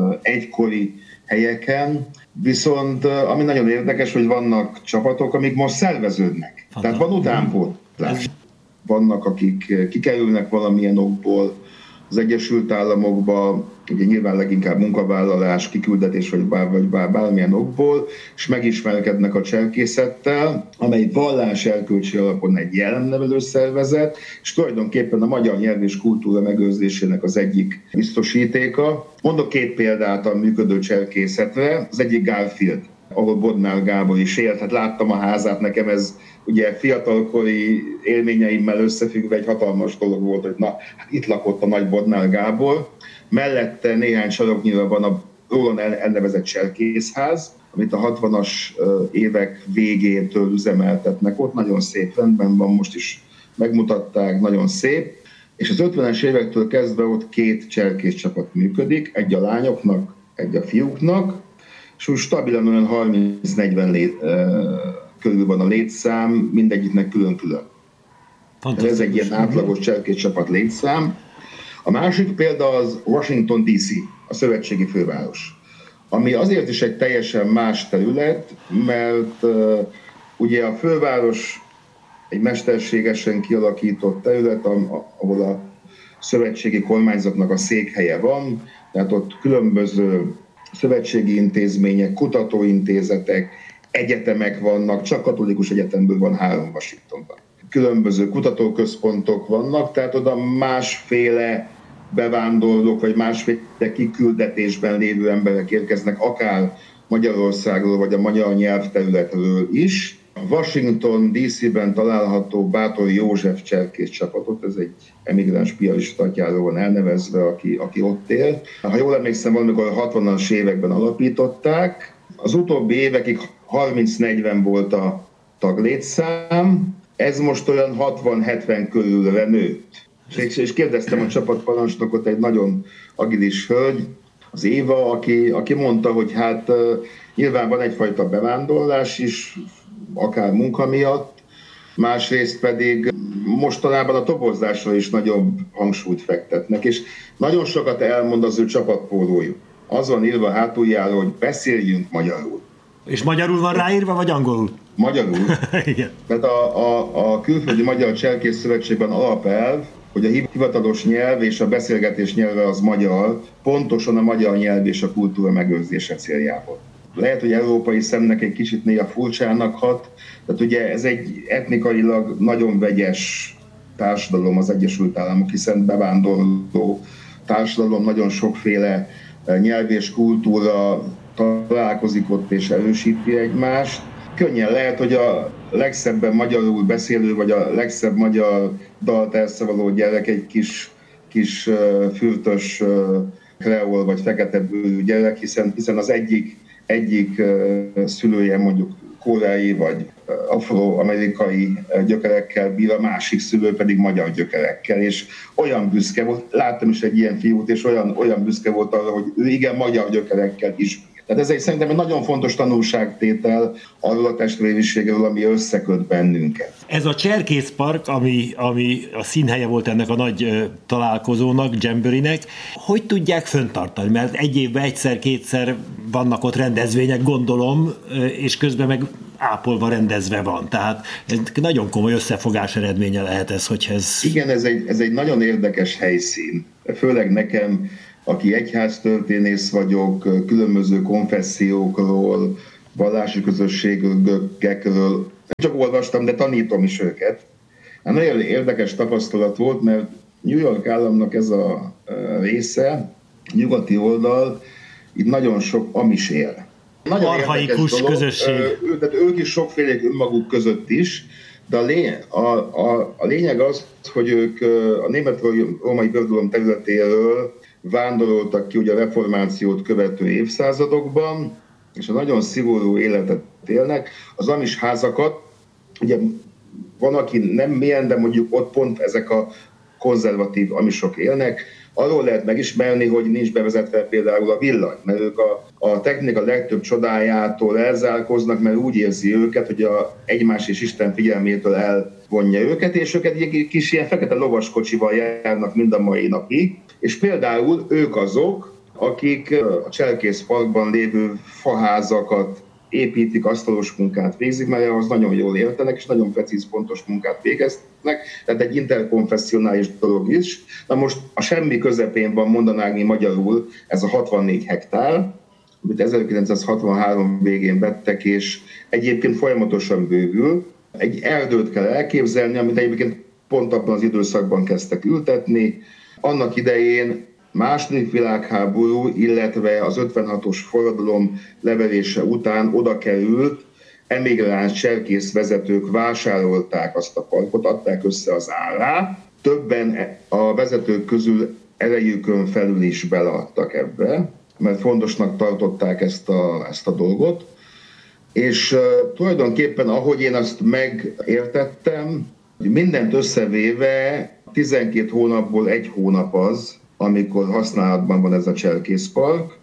G: egykori helyeken, viszont ami nagyon érdekes, hogy vannak csapatok, amik most szerveződnek. Tehát van utánpótlás. Vannak, akik kikerülnek valamilyen okból az Egyesült Államokba, ugye nyilván leginkább munkavállalás, kiküldetés vagy bármilyen okból, és megismerkednek a cselkészettel, amely vallás erkölcsi alapon egy jelennevelő szervezet, és tulajdonképpen a magyar nyelv és kultúra megőrzésének az egyik biztosítéka. Mondok 2 példát a működő cselkészetre, az egyik Garfield, ahol Bodnár Gábor is élt, hát láttam a házát, nekem ez ugye fiatalkori élményeimmel összefüggve egy hatalmas dolog volt, hogy na, hát itt lakott a nagy Bodnár Gábor. Mellette néhány saroknyira van a róla elnevezett cselkészház, amit a 60-as évek végétől üzemeltetnek. Ott nagyon szép rendben van, most is megmutatták, nagyon szép. És az 50-es évektől kezdve ott 2 cselkész csapat működik, egy a lányoknak, egy a fiúknak, és úgy stabilan olyan 30-40 körül van a létszám, mindegyiknek külön-külön. Ez egy ilyen átlagos cselkész csapat létszám. A másik példa az Washington DC, a szövetségi főváros, ami azért is egy teljesen más terület, mert ugye a főváros egy mesterségesen kialakított terület, ahol a szövetségi kormányzatnak a székhelye van, tehát ott különböző szövetségi intézmények, kutatóintézetek, egyetemek vannak, csak katolikus egyetemből van 3 Washingtonban. Különböző kutatóközpontok vannak, tehát oda másféle bevándorlók, vagy másféle kiküldetésben lévő emberek érkeznek, akár Magyarországról, vagy a magyar nyelvterületről is. A Washington DC-ben található Báthori József cselkész csapatot, ez egy emigráns piarista atyáról van elnevezve, aki ott él. Ha jól emlékszem, valamikor a 60-as években alapították. Az utóbbi évekig 30-40 volt a taglétszám, ez most olyan 60-70 körülre nőtt. És kérdeztem a csapatparancsnokot, egy nagyon agilis hölgy, az Éva, aki mondta, hogy hát nyilván van egyfajta bevándorlás is, akár munka miatt, másrészt pedig mostanában a tobozásra is nagyobb hangsúlyt fektetnek, és nagyon sokat elmond az ő csapatpólójuk. Az van írva hátuljáról, hogy beszéljünk magyarul.
F: És magyarul van ráírva, vagy angolul?
G: Magyarul.
F: Igen.
G: Tehát a Külföldi Magyar Cselkész Szövetségben alapelv, hogy a hivatalos nyelv és a beszélgetés nyelve az magyar, pontosan a magyar nyelv és a kultúra megőrzése céljából. Lehet, hogy európai szemnek egy kicsit néha furcsának hat, tehát ugye ez egy etnikailag nagyon vegyes társadalom az Egyesült Államok, hiszen bevándorló társadalom, nagyon sokféle nyelv és kultúra találkozik ott és erősíti egymást. Könnyen lehet, hogy a legszebben magyarul beszélő, vagy a legszebb magyar dalt elszavaló gyerek egy kis fürtös kreol vagy feketebőrű gyerek, hiszen az egyik szülője mondjuk koreai vagy afroamerikai gyökerekkel bír, a másik szülő pedig magyar gyökerekkel, és olyan büszke volt, láttam is egy ilyen fiút, és olyan büszke volt arra, hogy ő igen, magyar gyökerekkel is. Tehát ez szerintem egy nagyon fontos tanulságtétel arról a testvériségről, ami összeköt bennünket.
F: Ez a Cserkészpark, ami a színhelye volt ennek a nagy találkozónak, Jamboree-nek, hogy tudják fenntartani? Mert egy évben egyszer-kétszer vannak ott rendezvények, gondolom, és közben meg ápolva rendezve van. Tehát ez nagyon komoly összefogás eredménye lehet ez, hogy ez... Igen,
G: ez egy nagyon érdekes helyszín. Főleg nekem, aki egyháztörténész vagyok, különböző konfessziókról, vallási közösségekről, csak olvastam, de tanítom is őket. Hát nagyon érdekes tapasztalat volt, mert New York államnak ez a része, nyugati oldal, itt nagyon sok amis él. Nagyon
F: archaikus közösség.
G: Tehát ők is sokfélék önmaguk között is, de a lényeg az, hogy ők a német-római birodalom területéről vándoroltak ki ugye a reformációt követő évszázadokban, és a nagyon szigorú életet élnek. Az amis házakat, ugye van, aki nem mélyen, de mondjuk ott pont ezek a konzervatív amisok élnek, arról lehet megismerni, hogy nincs bevezetve például a villany, mert ők a technika legtöbb csodájától elzárkoznak, mert úgy érzi őket, hogy a egymás és Isten figyelmétől elvonja őket, és őket egy kis ilyen fekete lovaskocsival járnak mind a mai napig, és például ők azok, akik a Cserkészparkban lévő faházakat építik, asztalos munkát végzik, mert ahhoz nagyon jól értenek, és nagyon precíz, pontos munkát végeznek, tehát egy interkonfessionális dolog is. Na most a semmi közepén van, mondanánk mi magyarul, ez a 64 hektár, amit 1963 végén vettek, és egyébként folyamatosan bővül. Egy erdőt kell elképzelni, amit egyébként pont abban az időszakban kezdtek ültetni. Annak idején második világháború, illetve az 56-os forradalom leverése után oda került, emigráns cserkész vezetők vásárolták azt a parkot, adták össze az árát. Többen a vezetők közül erejükön felül is beleadtak ebbe, mert fontosnak tartották ezt a dolgot. És tulajdonképpen, ahogy én azt megértettem, mindent összevéve 12 hónapból 1 hónap az, amikor használatban van ez a Cserkészpark.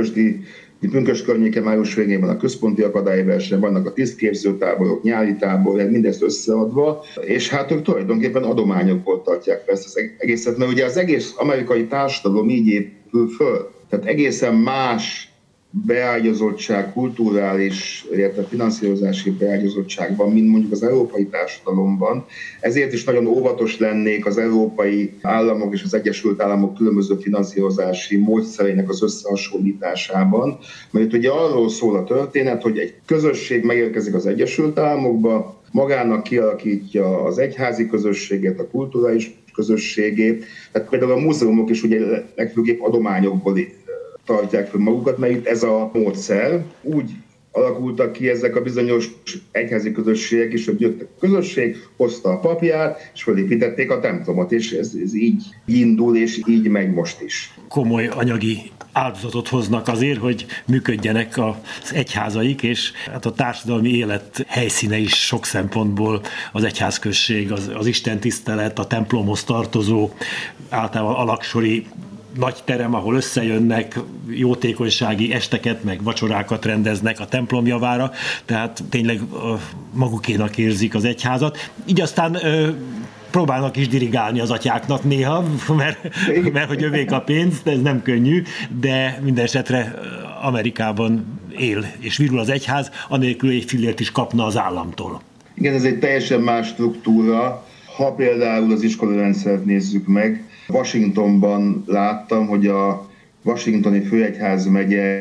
G: Pünkösd környéke május végén van a központi akadályverseny, vannak a tisztképzőtáborok, nyári tábor, mindezt összeadva, és hát ők tulajdonképpen adományokból tartják fel ezt az egészet, mert ugye az egész amerikai társadalom így épül föl. Tehát egészen más beágyazottság, kulturális, illetve finanszírozási beágyazottságban, mint mondjuk az európai társadalomban. Ezért is nagyon óvatos lennék az európai államok és az Egyesült Államok különböző finanszírozási módszereinek az összehasonlításában. Mert ugye arról szól a történet, hogy egy közösség megérkezik az Egyesült Államokba, magának kialakítja az egyházi közösséget, a kulturális közösségét. Tehát például a múzeumok is ugye legfőképp adományokból tartják fel magukat, mert itt ez a módszer. Úgy alakultak ki ezek a bizonyos egyházi közösségek is, hogy jött a közösség, hozta a papját, és felépítették a templomot, és ez így indul, és így megy most is.
F: Komoly anyagi áldozatot hoznak azért, hogy működjenek az egyházaik, és hát a társadalmi élet helyszíne is sok szempontból az egyházközség, az istentisztelet, a templomhoz tartozó, általában alaksori nagy terem, ahol összejönnek, jótékonysági esteket, meg vacsorákat rendeznek a templom javára, tehát tényleg magukénak érzik az egyházat. Így aztán próbálnak is dirigálni az atyáknak néha, mert hogy övék a pénz, ez nem könnyű, de minden esetre Amerikában él és virul az egyház, anélkül egy fillért is kapna az államtól.
G: Igen, ez egy teljesen más struktúra. Ha például az iskolarendszert nézzük meg, Washingtonban láttam, hogy a washingtoni főegyházmegye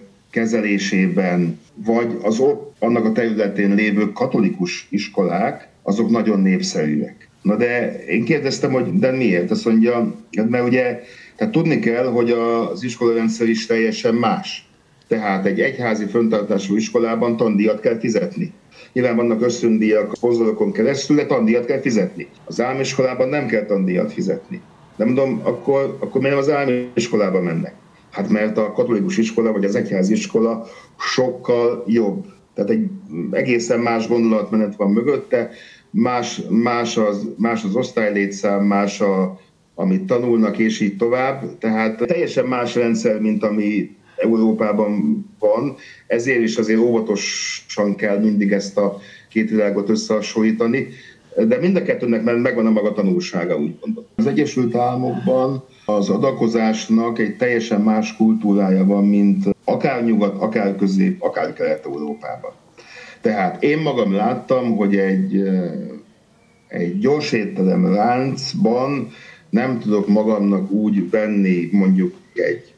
G: kezelésében, vagy az ott annak a területén lévő katolikus iskolák, azok nagyon népszerűek. Na de én kérdeztem, hogy de miért? Azt mondja, mert ugye tehát tudni kell, hogy az iskolarendszer is teljesen más. Tehát egy egyházi fenntartású iskolában tandíjat kell fizetni. Nyilván vannak ösztöndíjak a szponzorokon keresztül, de tandíjat kell fizetni. Az álmiskolában nem kell tandíjat fizetni. De mondom, akkor miért nem az álmiskolába mennek? Hát mert a katolikus iskola vagy az egyházi iskola sokkal jobb Tehát egy egészen más gondolatmenet van mögötte, más az osztálylétszám, más amit tanulnak, és így tovább. Tehát teljesen más rendszer, mint ami Európában van, ezért is azért óvatosan kell mindig ezt a két világot összehasonlítani, de mind a kettőnek megvan a maga tanulsága, úgy gondolom. Az Egyesült Államokban az adakozásnak egy teljesen más kultúrája van, mint akár Nyugat, akár Közép, akár Kelet-Európában. Tehát én magam láttam, hogy egy gyors étterem láncban nem tudok magamnak úgy venni mondjuk egy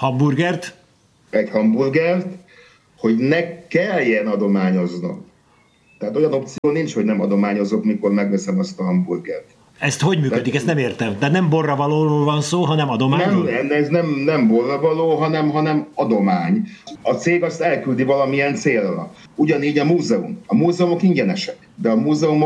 G: hamburgert, hogy ne kelljen adományoznom. Tehát olyan opció nincs, hogy nem adományozok, mikor megveszem azt a hamburgert.
F: Ezt hogy működik? Ezt nem értem. Tehát nem borravalóról van szó, hanem adományról?
G: Ez nem borravaló, hanem adomány. A cég azt elküldi valamilyen célra. Ugyanígy a múzeum. A múzeumok ingyenesek. De a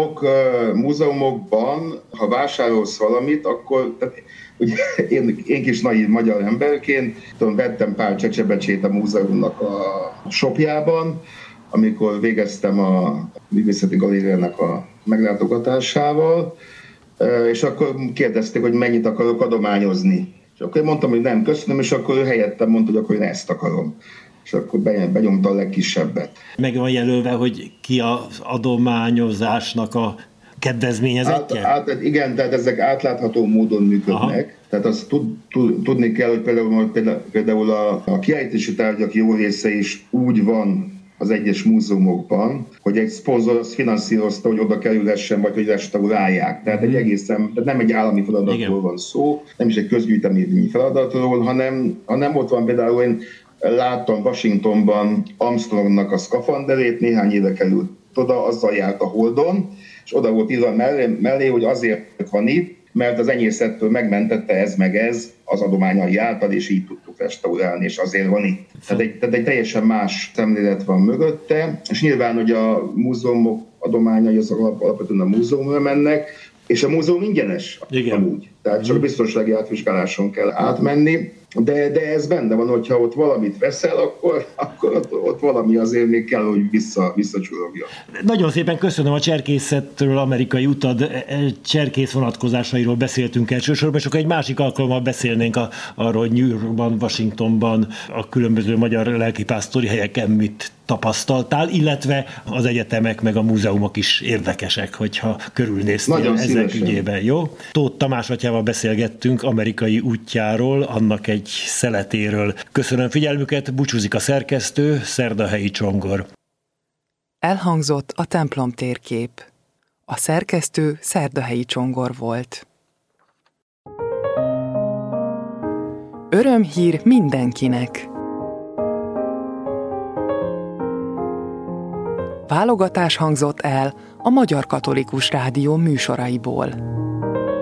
G: múzeumokban, ha vásárolsz valamit, akkor... Tehát, ugye, én kis naív magyar emberként vettem pár csecsebecsét a múzeumnak a shopjában, amikor végeztem a Művészeti Galériának a meglátogatásával, és akkor kérdezték, hogy mennyit akarok adományozni. És akkor én mondtam, hogy nem, köszönöm, és akkor ő helyettem mondta, hogy akkor én ezt akarom. És akkor benyomta a legkisebbet.
F: Meg van jelölve, hogy ki az adományozásnak a kedvezményezettje?
G: Igen, tehát ezek átlátható módon működnek. Aha. Tehát azt tudni kell, hogy például a kiállítási tárgyak jó része is úgy van az egyes múzeumokban, hogy egy szponzor azt finanszírozta, hogy oda kerülhessen, vagy hogy restaurálják. Tehát egy egészen, nem egy állami feladatról van szó, nem is egy közgyűjteményi feladatról, hanem ott van például, én láttam Washingtonban Armstrongnak a szkafanderét, néhány éve került oda, azzal járt a Holdon, és oda volt írva mellé, hogy azért van itt, mert az enyészettől megmentette ez meg ez az adományai által, és így tudtuk restaurálni, és azért van itt. Tehát egy teljesen más szemlélet van mögötte, és nyilván, hogy a múzeumok adományai azok alapvetően a múzeumra mennek, és a múzeum ingyenes amúgy. Tehát csak a biztonsági átvizsgáláson kell átmenni, de ez benne van, hogyha ott valamit veszel, akkor ott valami azért még kell, hogy visszacsurogja.
F: Nagyon szépen köszönöm a cserkészetről, amerikai utad cserkész vonatkozásairól beszéltünk elsősorban, és akkor egy másik alkalommal beszélnénk arról, hogy New Yorkban, Washingtonban, a különböző magyar lelkipásztori helyeken mit tapasztaltál, illetve az egyetemek meg a múzeumok is érdekesek, hogyha körülnéztél ezek ügyében, jó? Tóth Tamás atyával beszélgettünk amerikai útjáról, annak egy szeletéről. Köszönöm figyelmüket, búcsúzik a szerkesztő, Szerdahelyi Csongor.
C: Elhangzott a templom térkép. A szerkesztő Szerdahelyi Csongor volt. Örömhír mindenkinek! Válogatás hangzott el a Magyar Katolikus Rádió műsoraiból.